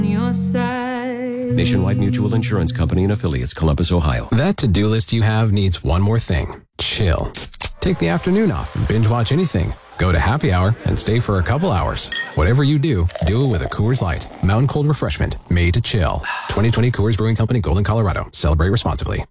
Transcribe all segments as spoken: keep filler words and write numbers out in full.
your side. Nationwide Mutual Insurance Company and affiliates, Columbus, Ohio. That to-do list you have needs one more thing. Chill. Take the afternoon off and binge watch anything. Go to happy hour and stay for a couple hours. Whatever you do, do it with a Coors Light. Mountain cold refreshment made to chill. twenty twenty Coors Brewing Company, Golden, Colorado. Celebrate responsibly.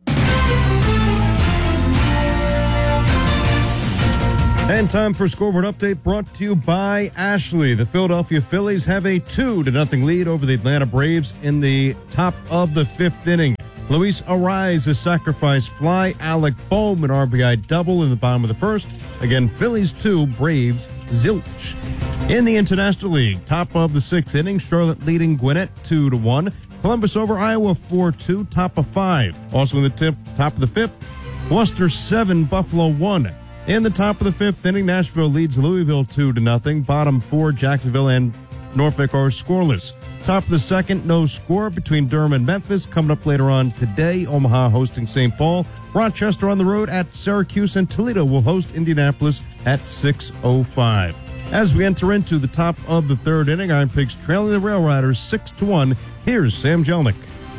And time for Scoreboard Update brought to you by Ashley. The Philadelphia Phillies have a two to nothing lead over the Atlanta Braves in the top of the fifth inning. Luis Arraez, a sacrifice fly. Alec Bohm, an R B I double in the bottom of the first. Again, Phillies two, Braves zilch. In the International League, top of the sixth inning, Charlotte leading Gwinnett two to one. Columbus over Iowa four two, top of five. Also in the tip, top of the fifth, Worcester seven, Buffalo one. In the top of the fifth inning, Nashville leads Louisville two to nothing. Bottom four, Jacksonville and Norfolk are scoreless. Top of the second, no score between Durham and Memphis. Coming up later on today, Omaha hosting Saint Paul. Rochester on the road at Syracuse, and Toledo will host Indianapolis at six oh five. As we enter into the top of the third inning, Iron Pigs trailing the Rail Riders six to one. Here's Sam Jelnick.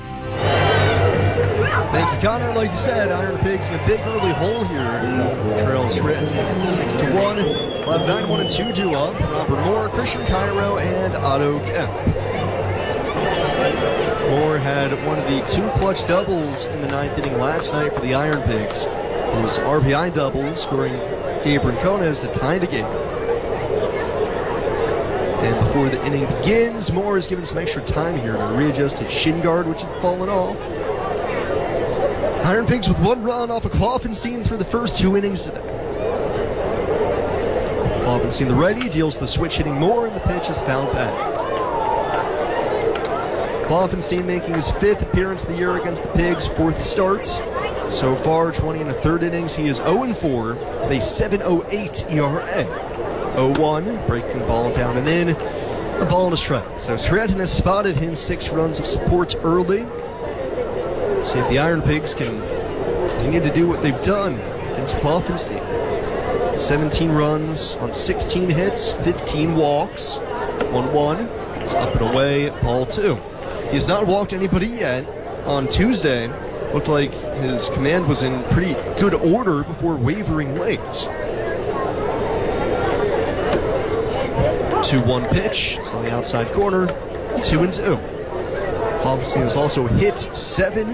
Thank you, Connor. Like you said, Iron Pigs in a big early hole here. Trails Scranton six to one. We'll have nine one and two due up. Robert Moore, Christian Cairo, and Otto Kemp. Moore had one of the two clutch doubles in the ninth inning last night for the Iron Pigs. His R B I double, scoring Gabriel Conez to tie the game. And before the inning begins, Moore is given some extra time here to readjust his shin guard, which had fallen off. Iron Pigs with one run off of Kloffenstein through the first two innings today. Kloffenstein, the righty, deals the switch hitting Moore, and the pitch is fouled back. Kloffenstein making his fifth appearance of the year against the Pigs, fourth start. So far, twenty and a third innings, he is oh and four with a seven oh eight E R A. oh one, breaking the ball down and in, a ball and a strike. So Scranton has spotted him six runs of support early. See if the Iron Pigs can continue to do what they've done against Kloffenstein. seventeen runs on sixteen hits, fifteen walks, one one. It's up and away, ball two. He has not walked anybody yet. On Tuesday, looked like his command was in pretty good order before wavering late. two one pitch, it's on the outside corner, two and two. Kloffenstein has also hit seven.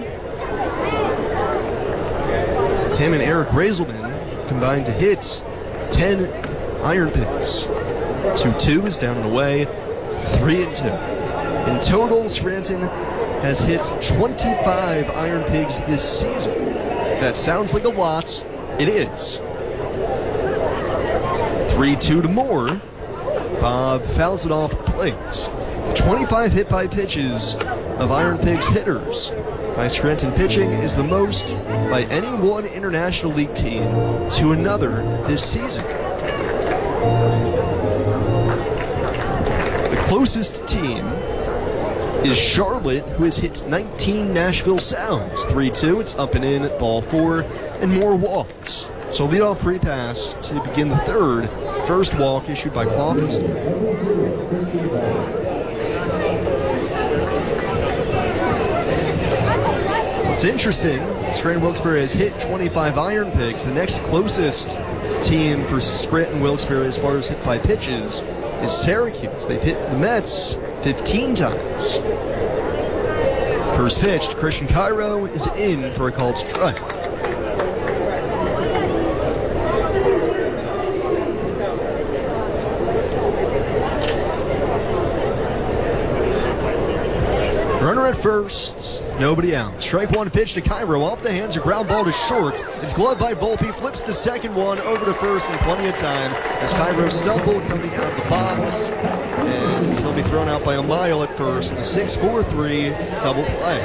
Him and Eric Razelman combined to hit ten Iron Pigs. two two is down and away, three and two. In total, Scranton has hit twenty-five Iron Pigs this season. If that sounds like a lot, it is. three two to Moore. Bob fouls it off the plate. twenty-five hit by pitches of Iron Pigs hitters by Scranton pitching is the most by any one International League team to another this season. The closest team is Charlotte, who has hit nineteen Nashville Sounds. three two, it's up and in, ball four, and more walks. So leadoff free pass to begin the third. First walk issued by Kloffenstein. What's interesting, Scranton Wilkes-Barre has hit twenty-five Iron Pigs. The next closest team for Scranton Wilkes-Barre as far as hit by pitches is Syracuse. They've hit the Mets fifteen times. First pitch to Christian Cairo is in for a called strike. Runner at first, nobody out. Strike one pitch to Cairo, off the hands, a ground ball to short. It's gloved by Volpe, flips to second one, over to first in plenty of time as Cairo stumbled coming out of the box. And he'll be thrown out by a mile at first in a six four three double play.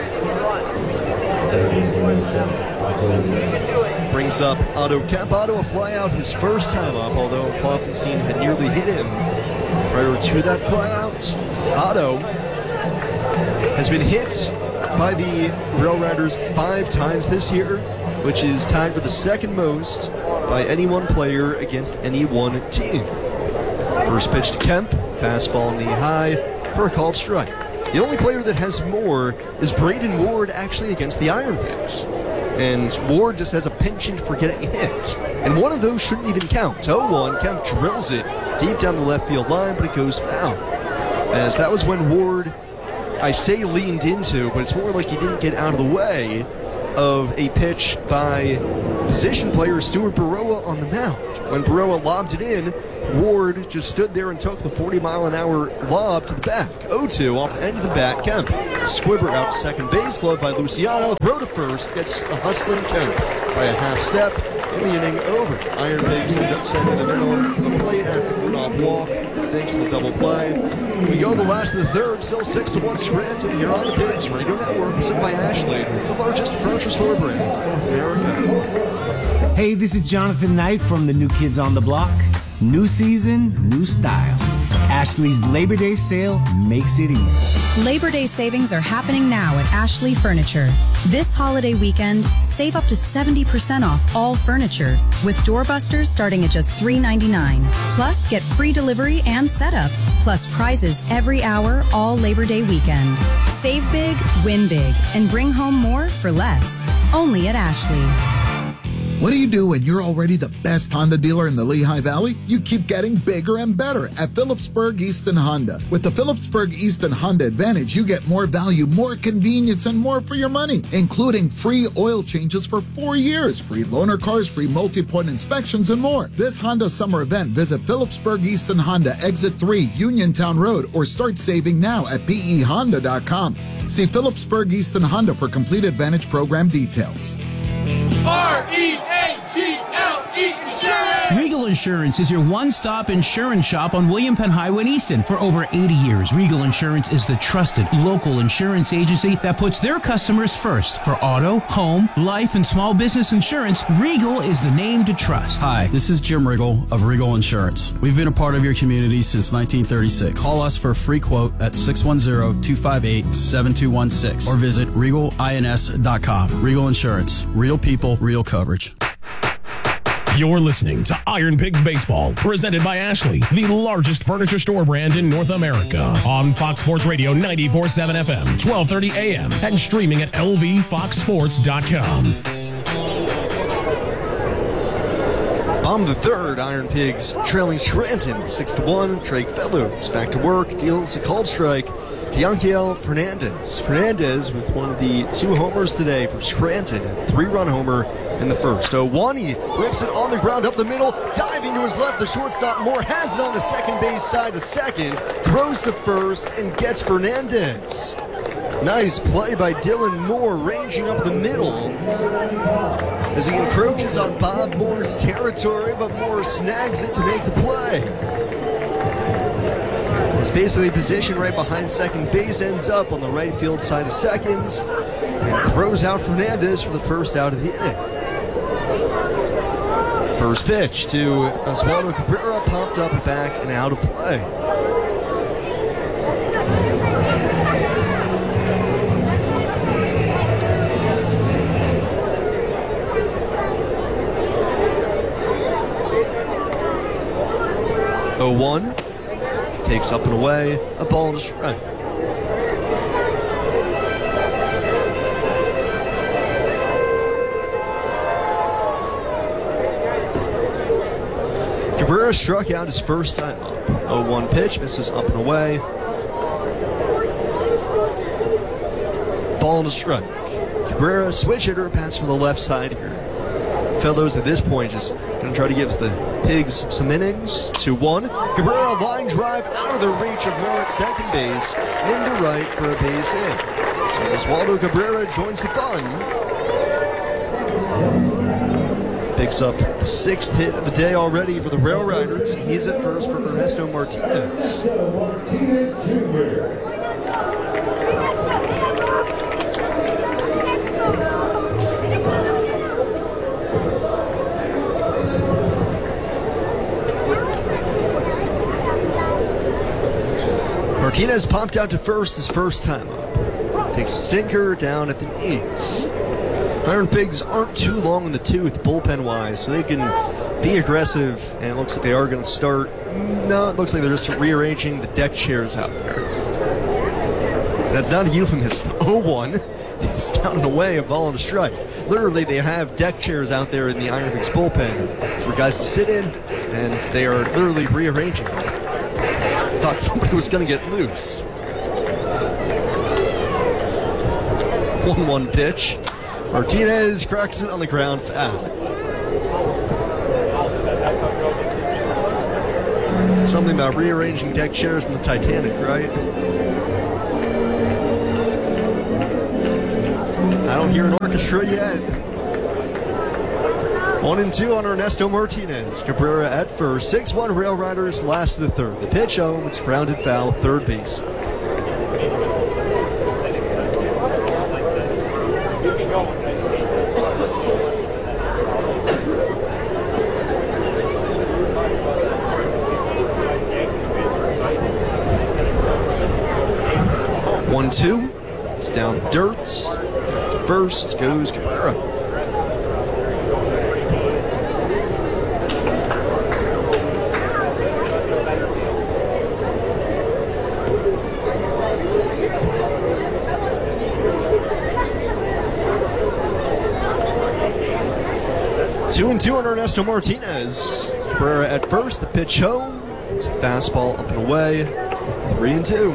Brings up Otto Kemp. Otto a fly out his first time up, although Kloffenstein had nearly hit him prior to that fly out. Otto has been hit by the Rail Riders five times this year, which is tied for the second most by any one player against any one team. First pitch to Kemp, fastball knee high for a called strike. The only player that has more is Braden Ward, actually against the Iron Pigs. And Ward just has a penchant for getting hit. And one of those shouldn't even count. oh one, Kemp drills it deep down the left field line, but it goes foul. As that was when Ward, I say leaned into, but it's more like he didn't get out of the way of a pitch by position player Stuart Baroa on the mound. When Baroa lobbed it in, Ward just stood there and took the forty mile an hour lob to the back. oh two off the end of the bat. Kemp. Squibber out to second base, followed by Luciano. Throw to first, gets the hustling Kemp by a half step. In the inning over. Iron Pigs end up sending the middle to the plate after an off walk. Thanks to the double play. We go the last of the third, still six to one Scranton here on the Pigs Radio Network, presented by Ashley, the largest furniture store brand in North America. Hey, this is Jonathan Knight from the New Kids on the Block. New season, new style. Ashley's Labor Day sale makes it easy. Labor Day savings are happening now at Ashley Furniture. This holiday weekend, save up to seventy percent off all furniture, with doorbusters starting at just three ninety-nine. Plus, get free delivery and setup, plus prizes every hour all Labor Day weekend. Save big, win big, and bring home more for less. Only at Ashley. What do you do when you're already the best Honda dealer in the Lehigh Valley? You keep getting bigger and better at Phillipsburg Easton Honda. With the Phillipsburg Easton Honda Advantage, you get more value, more convenience, and more for your money, including free oil changes for four years, free loaner cars, free multi-point inspections, and more. This Honda summer event, visit Phillipsburg Easton Honda, Exit three, Uniontown Road, or start saving now at P E honda dot com. See Phillipsburg Easton Honda for complete Advantage program details. R E A G L E Insurance! Regal Insurance is your one-stop insurance shop on William Penn Highway in Easton. For over eighty years, Regal Insurance is the trusted local insurance agency that puts their customers first. For auto, home, life, and small business insurance, Regal is the name to trust. Hi, this is Jim Riggle of Regal Insurance. We've been a part of your community since nineteen thirty-six. Call us for a free quote at six one zero, two five eight, seven two one six or visit regal ins dot com. Regal Insurance. Real people, real coverage. You're listening to Iron Pigs Baseball, presented by Ashley, the largest furniture store brand in North America. On Fox Sports Radio ninety-four point seven F M, twelve thirty A M, and streaming at L V fox sports dot com. On the third, Iron Pigs trailing Scranton six to one. Drake Fellows back to work, deals a called strike to Yankiel Fernandez. Fernandez with one of the two homers today for Scranton, a three-run homer in the first. oh one, he whips it on the ground up the middle, diving to his left. The shortstop Moore has it on the second base side to second, throws to first, and gets Fernandez. Nice play by Dylan Moore, ranging up the middle as he encroaches on Bob Moore's territory, but Moore snags it to make the play. He's basically positioned right behind second base, ends up on the right field side of second, and throws out Fernandez for the first out of the inning. First pitch to Oswaldo Cabrera, popped up back and out of play. oh one, takes up and away, a ball and a strike. Cabrera struck out his first time up. oh one pitch, misses up and away. Ball and a strike. Cabrera, switch hitter, pass from the left side here. Fellows at this point just going to try to give the Pigs some innings. two one. Cabrera, line drive out of the reach of Moore at second base, into right for a base hit. So Oswaldo Cabrera joins the fun. Picks up the sixth hit of the day already for the Rail Riders. He's at first for Ernesto Martinez. Martinez popped out to first his first time up. Takes a sinker down at the knees. Iron Pigs aren't too long in the tooth bullpen-wise, so they can be aggressive, and it looks like they are going to start. No, it looks like they're just rearranging the deck chairs out there. That's not a euphemism. oh one is down and away, a ball and a strike. Literally, they have deck chairs out there in the Iron Pigs bullpen for guys to sit in, and they are literally rearranging them. Thought somebody was going to get loose. one one pitch. Martinez cracks it on the ground foul. Something about rearranging deck chairs in the Titanic, right? I don't hear an orchestra yet. One and two on Ernesto Martinez. Cabrera at first. six one Rail Riders last of the third. The pitch home. It's grounded foul. Third base. one two. It's down dirt. First goes Cabrera. Two and two on Ernesto Martinez. Cabrera at first, the pitch home. It's a fastball up and away. Three and two.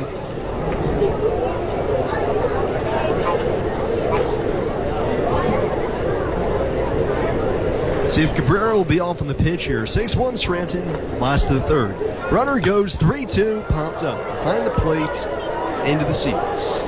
See if Cabrera will be off on the pitch here. six one Scranton, last of the third. Runner goes three two, popped up behind the plate, into the seats.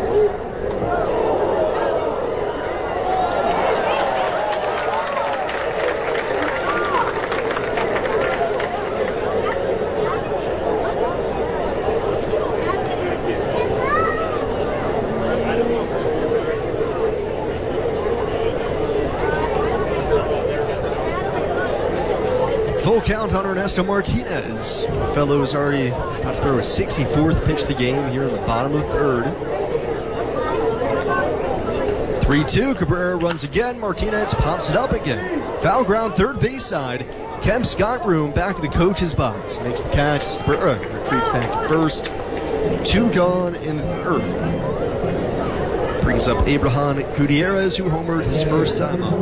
Full count on Ernesto Martinez. Fellow's already about to throw his sixty-fourth pitch of the game here in the bottom of the third. three two, Cabrera runs again. Martinez pops it up again. Foul ground, third base side. Kemp's got room back of the coach's box. Makes the catch as Cabrera retreats back to first. Two gone in the third. Brings up Abraham Gutierrez, who homered his first time up.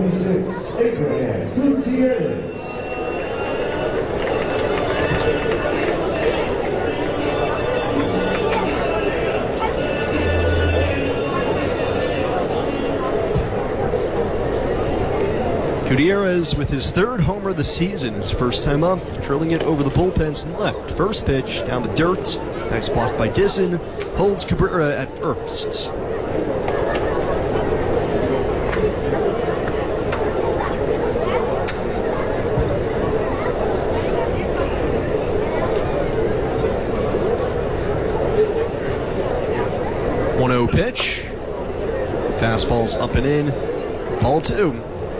Gutierrez with his third homer of the season, his first time up, drilling it over the bullpens and left. First pitch down the dirt, nice block by Disson, holds Cabrera at first. one oh pitch, fastball's up and in, ball two.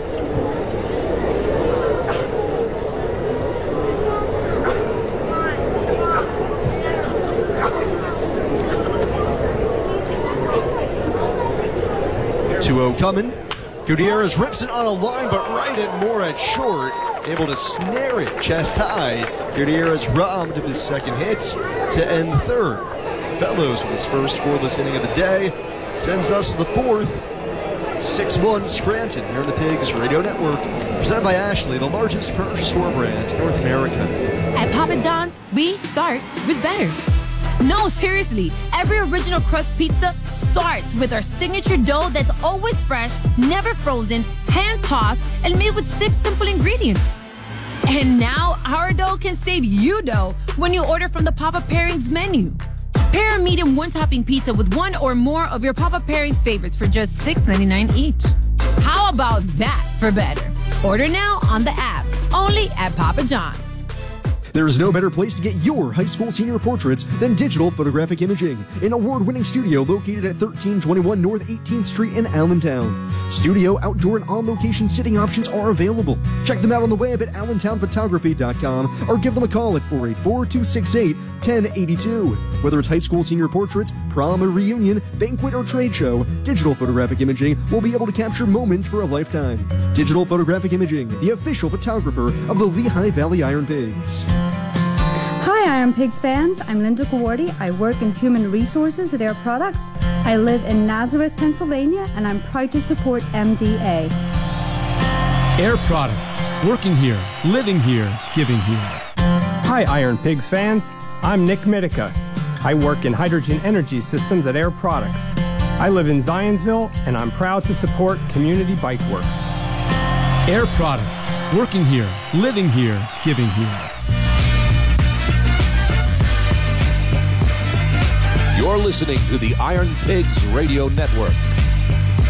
two oh coming. Gutierrez rips it on a line, but right at Moore at short. Able to snare it chest high. Gutierrez robbed of his second hit to end the third. Fellows with his first scoreless inning of the day sends us to the fourth. six one Scranton here on the Pigs Radio Network. Presented by Ashley, the largest furniture store brand in North America. At Papa John's, we start with better. No, seriously, every original crust pizza starts with our signature dough that's always fresh, never frozen, hand-tossed, and made with six simple ingredients. And now, our dough can save you dough when you order from the Papa Pairings menu. Pair a medium one-topping pizza with one or more of your Papa Pairings favorites for just six ninety-nine each. How about that for better? Order now on the app, only at Papa John's. There is no better place to get your high school senior portraits than Digital Photographic Imaging, an award-winning studio located at thirteen twenty-one North eighteenth Street in Allentown. Studio, outdoor, and on-location sitting options are available. Check them out on the web at allentown photography dot com or give them a call at four eight four, two six eight, one zero eight two. Whether it's high school senior portraits, prom or reunion, banquet or trade show, Digital Photographic Imaging will be able to capture moments for a lifetime. Digital Photographic Imaging, the official photographer of the Lehigh Valley Iron Pigs. Hi, Iron Pigs fans, I'm Linda Gawardi. I work in human resources at Air Products. I live in Nazareth, Pennsylvania, and I'm proud to support M D A. Air Products. Working here, living here, giving here. Hi, Iron Pigs fans. I'm Nick Mitica. I work in hydrogen energy systems at Air Products. I live in Zionsville, and I'm proud to support Community Bike Works. Air Products. Working here, living here, giving here. You're listening to the Iron Pigs Radio Network.